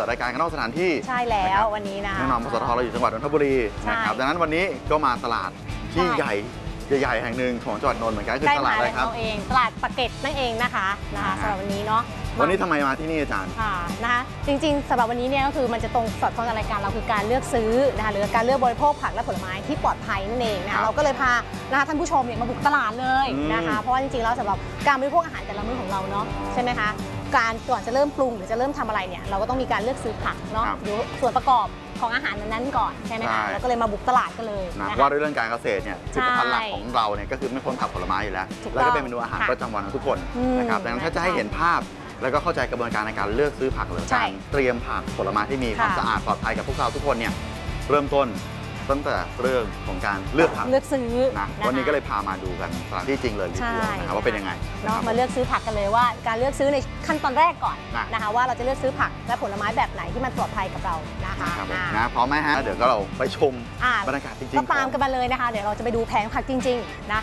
ดรายการกันนอกสถานที่ใช่แล้ววันนี้นะแน่นอนปตทเราอยู่จังหวัดนนทบุรีนะครับดังนั้นวันนี้ก็มาตลาดที่ใหญ่แห่งหนึ่งของจังหวัดนนท์เหมือนกันคือตลาดอะไรครับตลาดปากเกร็ดนั่นเองนะคะสำหรับวันนี้เนาะวันนี้ทำไมมาที่นี่อาจารย์นะคะจริงๆสำหรับวันนี้เนี่ยก็คือมันจะตรงสอดคล้องกับรายการเราคือการเลือกซื้อนะคะหรือการเลือกบริโภคผักและผลไม้ที่ปลอดภัยนั่นเองนะคะเราก็เลยพาท่านผู้ชมเนี่ยมาบุกตลาดเลยนะคะเพราะว่าจริงๆแล้วสำหรับการบริโภคอาหารแต่ละมื้อของเราเนาะใช่ไหมคะก่อนจะเริ่มปรุงหรือจะเริ่มทำอะไรเนี่ยเราก็ต้องมีการเลือกซื้อผักเนาะดูส่วนประกอบของอาหารนั้นก่อนใช่ไหมคะแล้วก็เลยมาบุกตลาดกันเลยนะว่าด้วยเรื่องการเกษตรเนี่ยผลิตภัณฑ์หลักของเราเนี่ยก็คือไม่พ้นผักผลไม้อยู่แล้วแล้วก็เป็นเมนูอาหารประจำวันของทุกคนนะครับดังนั้นถ้าจะให้เห็นภาพแล้วก็เข้าใจกระบวนการในการเลือกซื้อผักหรือการเตรียมผักผลไม้ที่มีความสะอาดปลอดภัยกับพวกเราทุกคนเนี่ยเริ่มต้นตั้งแต่เรื่องของการเลือกผักเลือกซื้อนะวันนี้ก็เลยพามาดูกันสถานที่จริงเลยทีเดียวนะครับว่าเป็นยังไงเนาะมาเลือกซื้อผักกันเลยว่าการเลือกซื้อในขั้นตอนแรกก่อนนะคะว่าเราจะเลือกซื้อผักและผลไม้แบบไหนที่มันปลอดภัยกับเรานะคะนะพร้อมไหมฮะเดี๋ยวก็เราไปชมบรรยากาศจริงๆก็ตามกันมาเลยนะคะเดี๋ยวเราจะไปดูแผงผักจริงๆนะ